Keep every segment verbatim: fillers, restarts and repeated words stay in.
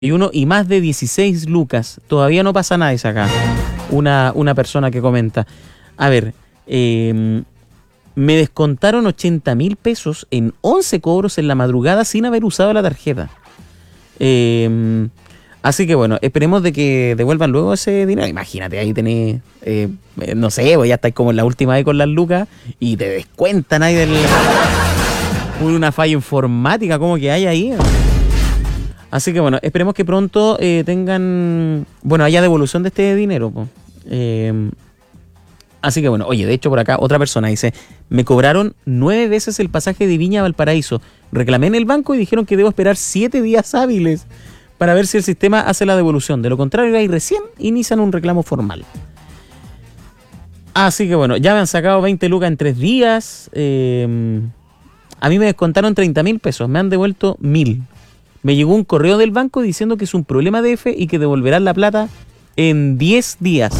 y uno y más de dieciséis lucas. Todavía no pasa nada, es acá. Una, una persona que comenta. A ver, eh, me descontaron ochenta mil pesos en once cobros en la madrugada sin haber usado la tarjeta. Eh, así que bueno, esperemos de que devuelvan luego ese dinero. Imagínate, ahí tenés, eh, no sé, pues ya estáis como en la última vez con las lucas y te descuentan ahí del... una falla informática, como que hay ahí. Así que bueno, esperemos que pronto eh, tengan, bueno, haya devolución de este dinero. Pues. Eh, así que bueno, oye, de hecho por acá otra persona dice, me cobraron nueve veces el pasaje de Viña a Valparaíso. Reclamé en el banco y dijeron que debo esperar siete días hábiles para ver si el sistema hace la devolución. De lo contrario, ahí recién inician un reclamo formal. Así que bueno, ya me han sacado veinte lucas en tres días. Eh, a mí me descontaron treinta mil pesos, me han devuelto mil. Me llegó un correo del banco diciendo que es un problema de F y que devolverán la plata en diez días.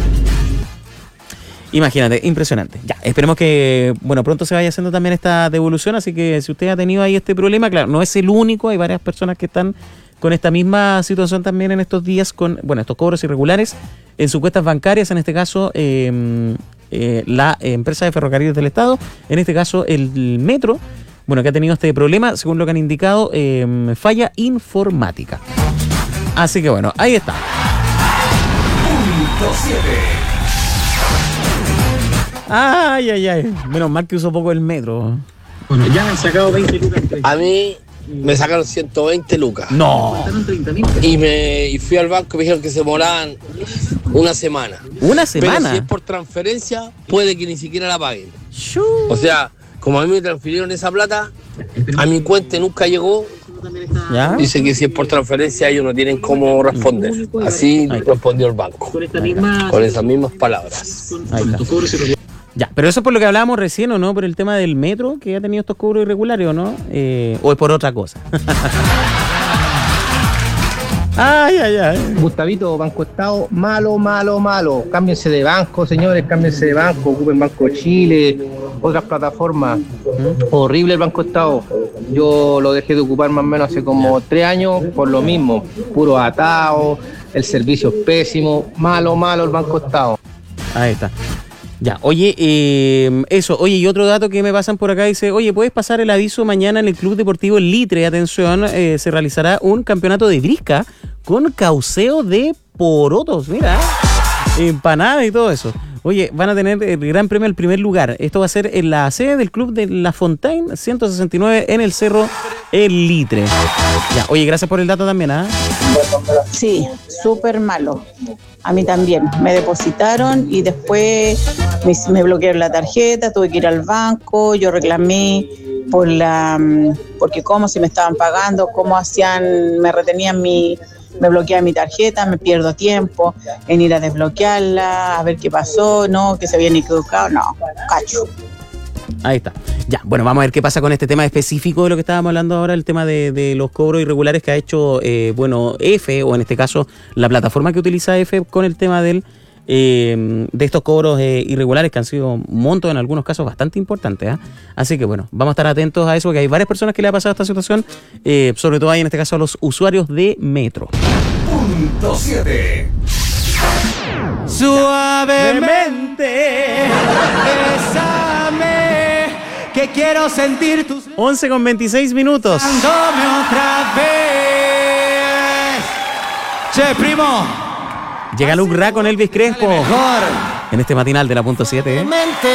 Imagínate, impresionante. Ya, esperemos que, bueno, pronto se vaya haciendo también esta devolución, así que si usted ha tenido ahí este problema, claro, no es el único, hay varias personas que están con esta misma situación también en estos días, con, bueno, estos cobros irregulares en sus cuentas bancarias, en este caso, eh, eh, la empresa de ferrocarriles del Estado, en este caso el Metro, bueno, que ha tenido este problema, según lo que han indicado, eh, falla informática. Así que bueno, ahí está. Punto siete. Ay, ay, ay. Menos mal que usó poco el metro. Bueno, ya me han sacado veinte lucas. A mí me sacaron ciento veinte lucas. No. Y, me, y fui al banco y me dijeron que se demoraban una semana. ¿Una semana? Pero si es por transferencia, puede que ni siquiera la paguen. O sea, como a mí me transfirieron esa plata, a mi cuenta nunca llegó. ¿Ya? Dice que si es por transferencia ellos no tienen cómo responder. Así respondió el banco. Con esas mismas palabras. Ahí está. Ya, pero eso es por lo que hablábamos recién, ¿o no? Por el tema del metro, que ha tenido estos cobros irregulares, ¿o no? Eh, ¿O es por otra cosa? Ay, ay, ay. Gustavito, Banco Estado, malo, malo, malo. Cámbiense de banco, señores, cámbiense de banco, ocupen Banco Chile, otras plataformas. ¿Mm? Horrible el Banco Estado. Yo lo dejé de ocupar más o menos hace como tres años por lo mismo. Puro atado, el servicio es pésimo, malo, malo el Banco Estado. Ahí está. Ya, oye, eh, eso, oye, y otro dato que me pasan por acá, dice, oye, ¿puedes pasar el aviso mañana en el Club Deportivo Litre? Atención, eh, se realizará un campeonato de brisca con cauceo de porotos, mira, empanada y todo eso. Oye, van a tener el gran premio al primer lugar. Esto va a ser en la sede del Club de La Fontaine, ciento sesenta y nueve, en el Cerro El Litre. Ya, oye, gracias por el dato también, ¿ah? ¿eh? Sí, súper malo. A mí también. Me depositaron y después me, me bloquearon la tarjeta, tuve que ir al banco, yo reclamé por la porque cómo si me estaban pagando, cómo hacían, me retenían mi, me bloqueaban mi tarjeta, me pierdo tiempo en ir a desbloquearla, a ver qué pasó, no, que se habían equivocado, no, cacho. Ahí está. Ya, bueno, vamos a ver qué pasa con este tema específico de lo que estábamos hablando ahora, el tema de, de los cobros irregulares que ha hecho, eh, bueno, F, o en este caso, la plataforma que utiliza F con el tema del, eh, de estos cobros eh, irregulares que han sido montos en algunos casos bastante importantes. ¿eh? Así que, bueno, vamos a estar atentos a eso, porque hay varias personas que le ha pasado esta situación, eh, sobre todo ahí en este caso a los usuarios de Metro. Punto siete. Suavemente, bésame, que quiero sentir tus... once con veintiséis minutos. Otra vez. Che, primo. Llega Luke Ra con Elvis Crespo. Mejor. En este matinal de la punto siete. ¿eh?